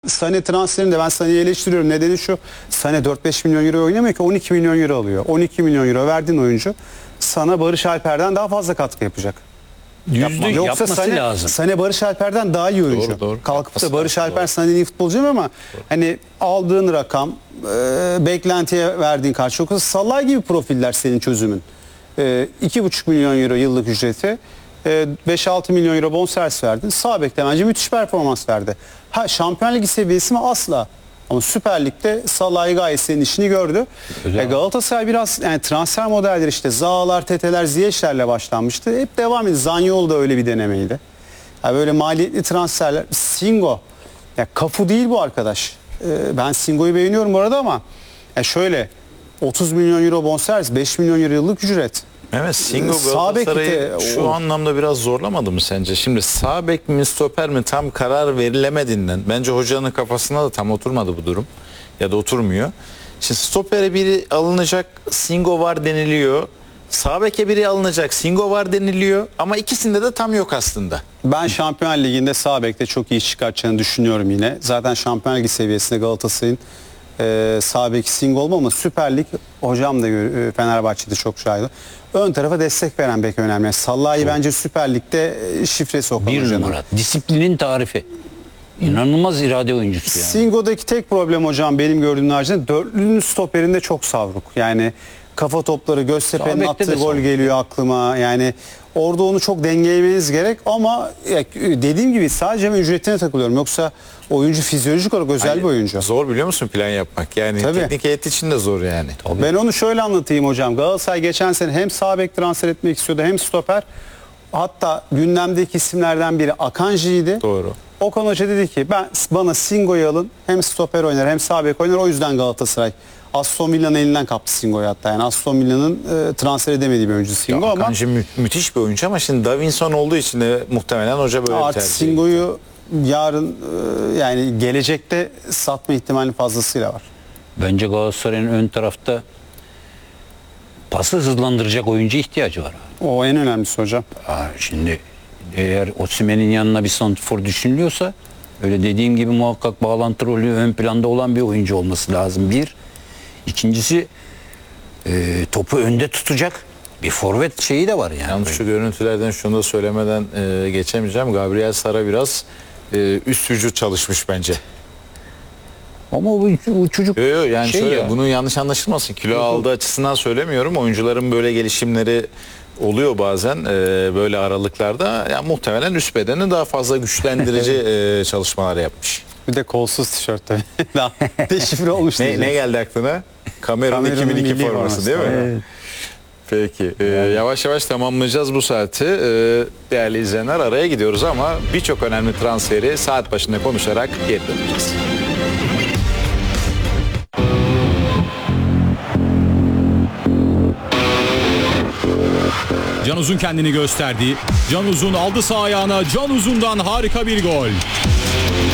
Sané transferinde ben Sané'yi eleştiriyorum. Nedeni şu: Sané 4-5 milyon euro oynamıyor ki, 12 milyon euro alıyor. 12 milyon euro verdiğin oyuncu sana Barış Alper'den daha fazla katkı yapacak. Yoksa yapması lazım. Sané Barış Alper'den daha iyi oyuncu. Doğru. Kalkıp da Barış Alper Sané'nin iyi futbolcu ama hani aldığın rakam, beklentiye verdiğin karşı, yoksa Salah gibi profiller senin çözümün. 2,5 milyon euro yıllık ücreti, 5-6 milyon euro bonservis verdin. Sağ bekte bence müthiş performans verdi. Şampiyon Ligi seviyesi mi? Asla. Ama Süper Lig'de Salah'ı gayet senin işini gördü. Galatasaray biraz yani transfer modelleri işte Zahalar, Teteler, Ziyech'lerle başlanmıştı. Hep devam ediyor. Zaniolo da öyle bir denemeydi. Yani böyle maliyetli transferler. Singo. Ya Cafu değil bu arkadaş. Ben Singo'yu beğeniyorum bu arada ama şöyle 30 milyon euro bonservis, 5 milyon euro yıllık ücret. Evet, Singo Galatasaray'ı şu anlamda biraz zorlamadı mı sence? Şimdi sağ bek mi stoper mi tam karar verilemediğinden, bence hocanın kafasına da tam oturmadı bu durum. Ya da oturmuyor. Şimdi stopere biri alınacak, Singo var deniliyor. Sağ beke biri alınacak, Singo var deniliyor. Ama ikisinde de tam yok aslında. Ben Şampiyon Ligi'nde sağ bekte çok iyi çıkartacağını düşünüyorum yine. Zaten Şampiyon Ligi seviyesinde Galatasaray'ın sağ beki Singo olma, ama Süper Lig hocam da Fenerbahçe'de çok şahit. Ön tarafa destek veren bek önemli. Salah'ı bence Süper Lig'de şifresi Okan Bir Hoca'nın. numara. Disiplinin tarifi. İnanılmaz irade oyuncusu yani. Singo'daki tek problem hocam benim gördüğüm haricinde dörtlünün stoperinde çok savruk. Yani kafa topları, Göztepe'nin attığı gol geliyor aklıma. Yani orada onu çok dengelemeniz gerek ama dediğim gibi sadece ücretine takılıyorum. Yoksa oyuncu fizyolojik olarak özel bir oyuncu. Zor biliyor musun plan yapmak? Yani Tabii. teknik heyet için de zor yani. Tabii. Ben onu şöyle anlatayım hocam. Galatasaray geçen sene hem sağ bek transfer etmek istiyordu hem stoper. Hatta gündemdeki isimlerden biri Akanji'ydi. Doğru. Okan Hoca dedi ki bana Singo'yu alın, hem stoper oynar hem sağ bek oynar, o yüzden Galatasaray Aston Villa'nın elinden kaptı Singo'yu hatta. Yani Aston Villa'nın transfer edemediği bir oyuncu Singo ama Akanji müthiş bir oyuncu ama şimdi Davinson olduğu için de muhtemelen hoca böyle artık tercih Singo'yu yarın yani gelecekte satma ihtimali fazlasıyla var. Bence Galatasaray'ın ön tarafta pası hızlandıracak oyuncu ihtiyacı var. O en önemlisi hocam. Şimdi eğer Osimhen'in yanına bir santrfor düşünülüyorsa, öyle dediğim gibi muhakkak bağlantı rolü ön planda olan bir oyuncu olması lazım. Bir. İkincisi topu önde tutacak bir forvet şeyi de var yani. Yalnız şu görüntülerden şunu da söylemeden geçemeyeceğim. Gabriel Sara biraz üst vücut çalışmış bence. Ama bu çocuk Yani şey şöyle, ya. bunun yanlış anlaşılmasın. Kilo aldığı açısından söylemiyorum. Oyuncuların böyle gelişimleri oluyor bazen böyle aralıklarda. Yani muhtemelen üst bedeni daha fazla güçlendirici çalışmalar yapmış. Bir de kolsuz tişört tabii. Daha deşifre olmuş. Ne geldi aklına? Kamerun 2002 forması değil mi? Evet. Peki. Yavaş yavaş tamamlayacağız bu saati. Değerli izleyenler, araya gidiyoruz ama birçok önemli transferi saat başında konuşarak geri döneceğiz. Can Uzun kendini gösterdi. Can Uzun aldı sağ ayağına. Can Uzun'dan harika bir gol.